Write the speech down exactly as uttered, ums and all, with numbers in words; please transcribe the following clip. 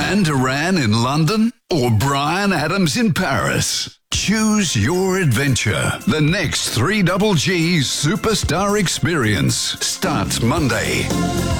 Duran Duran in London or Bryan Adams in Paris? Choose your adventure. The next three G G Superstar Experience starts Monday.